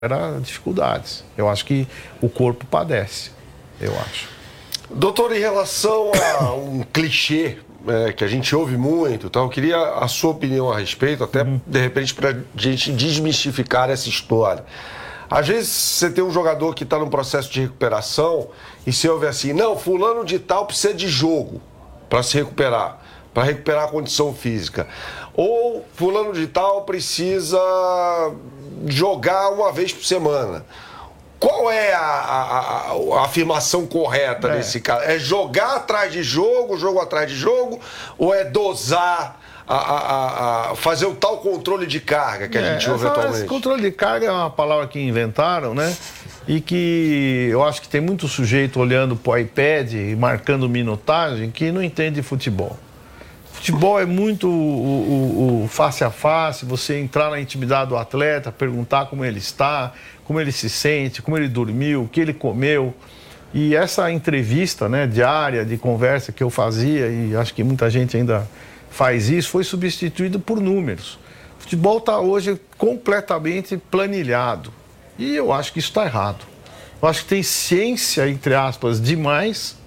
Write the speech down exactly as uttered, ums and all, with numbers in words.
Era dificuldades. Eu acho que o corpo padece, eu acho. Doutor, em relação a um clichê é, que a gente ouve muito, então, eu queria a sua opinião a respeito, até uhum. de repente para a gente desmistificar essa história. Às vezes você tem um jogador que está num processo de recuperação e você ouve assim, não, fulano de tal precisa de jogo para se recuperar, para recuperar a condição física. Ou fulano de tal precisa jogar uma vez por semana. Qual é a, a, a, a afirmação correta é. nesse caso? É jogar atrás de jogo, jogo atrás de jogo, ou é dosar, a, a, a fazer o tal controle de carga que a é, gente ouve essa, atualmente? Esse controle de carga é uma palavra que inventaram, né? E que eu acho que tem muito sujeito olhando para o iPad e marcando minutagem que não entende futebol. Futebol é muito o, o, o face a face, você entrar na intimidade do atleta, perguntar como ele está, como ele se sente, como ele dormiu, o que ele comeu. E essa entrevista, né, diária, de conversa que eu fazia, e acho que muita gente ainda faz isso, foi substituído por números. O futebol está hoje completamente planilhado. E eu acho que isso está errado. Eu acho que tem ciência, entre aspas, demais